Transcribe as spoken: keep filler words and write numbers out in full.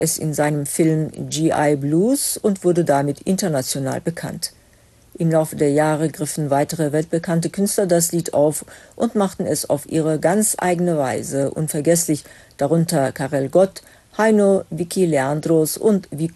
es in seinem Film G I Blues und wurde damit international bekannt. Im Laufe der Jahre griffen weitere weltbekannte Künstler das Lied auf und machten es auf ihre ganz eigene Weise unvergesslich, darunter Karel Gott, Heino, Vicky Leandros und Vico